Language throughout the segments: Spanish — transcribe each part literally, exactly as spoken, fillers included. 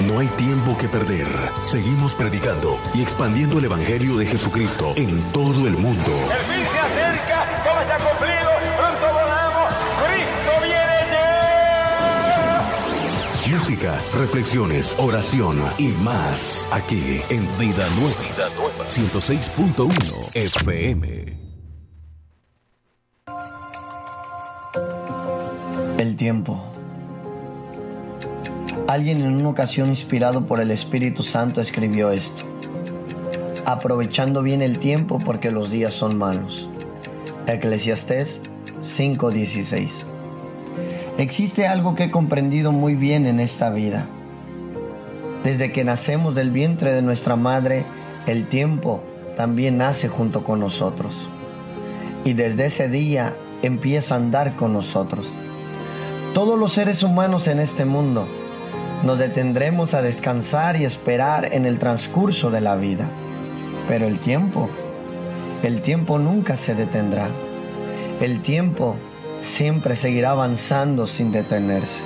No hay tiempo que perder. Seguimos predicando y expandiendo el Evangelio de Jesucristo en todo el mundo. El fin se acerca, todo está cumplido, pronto volamos, Cristo viene ya. Música, reflexiones, oración y más aquí en Vida Nueva, Vida Nueva ciento seis punto uno F M. El tiempo. Alguien en una ocasión, inspirado por el Espíritu Santo, escribió esto: aprovechando bien el tiempo porque los días son malos. Eclesiastés cinco dieciséis. Existe algo que he comprendido muy bien en esta vida. Desde que nacemos del vientre de nuestra madre, el tiempo también nace junto con nosotros. Y desde ese día empieza a andar con nosotros. Todos los seres humanos en este mundo nos detendremos a descansar y esperar en el transcurso de la vida. Pero el tiempo, el tiempo nunca se detendrá. El tiempo siempre seguirá avanzando sin detenerse.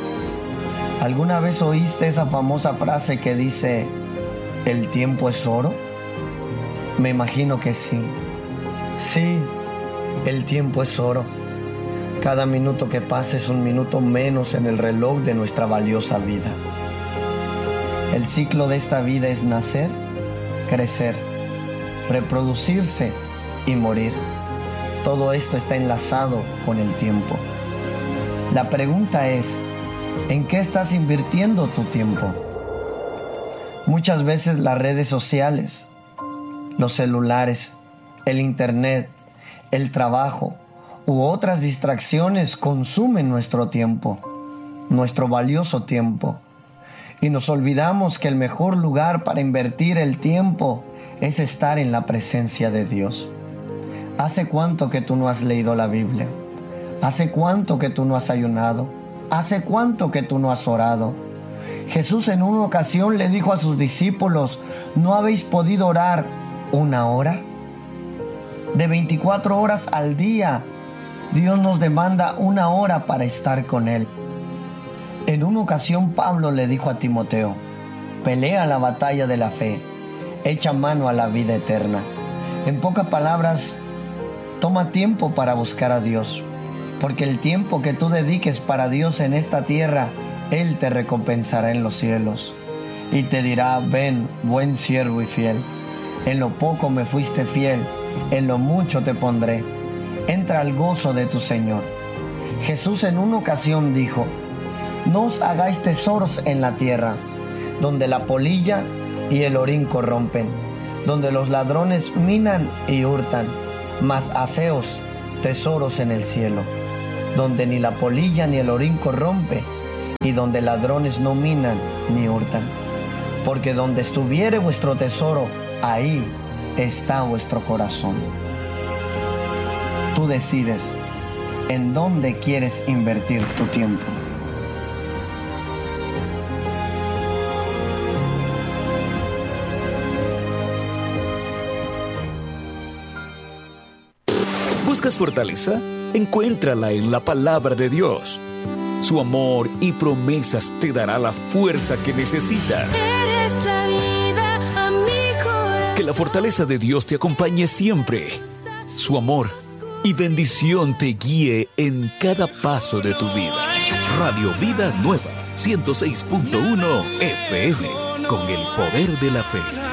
¿Alguna vez oíste esa famosa frase que dice, ¿el tiempo es oro? Me imagino que sí. Sí, el tiempo es oro. Cada minuto que pasa es un minuto menos en el reloj de nuestra valiosa vida. El ciclo de esta vida es nacer, crecer, reproducirse y morir. Todo esto está enlazado con el tiempo. La pregunta es, ¿en qué estás invirtiendo tu tiempo? Muchas veces las redes sociales, los celulares, el internet, el trabajo u otras distracciones consumen nuestro tiempo, nuestro valioso tiempo. Y nos olvidamos que el mejor lugar para invertir el tiempo es estar en la presencia de Dios. ¿Hace cuánto que tú no has leído la Biblia? ¿Hace cuánto que tú no has ayunado? ¿Hace cuánto que tú no has orado? Jesús en una ocasión le dijo a sus discípulos, ¿no habéis podido orar una hora? De veinticuatro horas al día, Dios nos demanda una hora para estar con Él. En una ocasión Pablo le dijo a Timoteo, pelea la batalla de la fe, echa mano a la vida eterna. En pocas palabras, toma tiempo para buscar a Dios, porque el tiempo que tú dediques para Dios en esta tierra, Él te recompensará en los cielos y te dirá, ven, buen siervo y fiel. En lo poco me fuiste fiel, en lo mucho te pondré. Entra al gozo de tu Señor. Jesús en una ocasión dijo, no os hagáis tesoros en la tierra, donde la polilla y el orín corrompen, donde los ladrones minan y hurtan, mas haceos tesoros en el cielo, donde ni la polilla ni el orín corrompe, y donde ladrones no minan ni hurtan. Porque donde estuviere vuestro tesoro, ahí está vuestro corazón. Tú decides en dónde quieres invertir tu tiempo. ¿Buscas fortaleza? Encuéntrala en la palabra de Dios. Su amor y promesas te dará la fuerza que necesitas. Eres la vida a mi corazón. Que la fortaleza de Dios te acompañe siempre. Su amor y bendición te guíe en cada paso de tu vida. Radio Vida Nueva ciento seis punto uno F M, con el poder de la fe.